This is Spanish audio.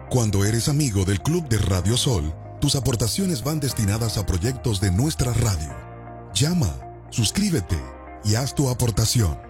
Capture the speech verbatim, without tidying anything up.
Cuando eres amigo del Club de Radio Sol, tus aportaciones van destinadas a proyectos de nuestra radio. Llama, suscríbete y haz tu aportación.